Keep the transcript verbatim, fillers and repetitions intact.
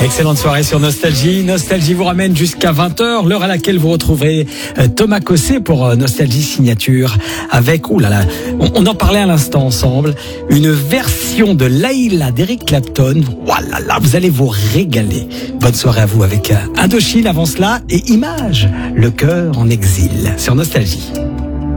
Excellente soirée sur Nostalgie. Nostalgie vous ramène jusqu'à vingt heures, l'heure à laquelle vous retrouverez Thomas Cossé pour Nostalgie Signature avec, ouh là là, on, on en parlait à l'instant ensemble, une version de Layla d'Eric Clapton. Voilà, là, vous allez vous régaler. Bonne soirée à vous avec Indochine avant cela et Image, le cœur en exil sur Nostalgie.